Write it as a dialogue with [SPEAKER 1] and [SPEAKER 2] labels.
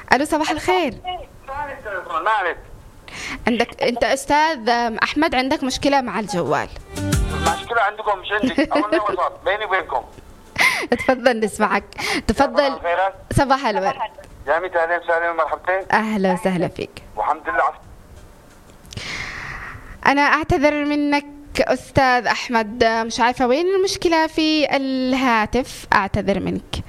[SPEAKER 1] الو صباح الخير.
[SPEAKER 2] ما عرفت.
[SPEAKER 1] عندك انت استاذ احمد عندك مشكله مع الجوال؟
[SPEAKER 2] المشكله عندكم مش عندي، اول وسط بيني وبينكم.
[SPEAKER 1] تفضل نسمعك. تفضل. صباح الورد
[SPEAKER 2] يا ميت اهلا وسهلا ومرحبتين.
[SPEAKER 1] اهلا وسهلا فيك.
[SPEAKER 2] والحمد لله.
[SPEAKER 1] انا اعتذر منك استاذ احمد، مش عارفه وين المشكله في الهاتف، اعتذر منك.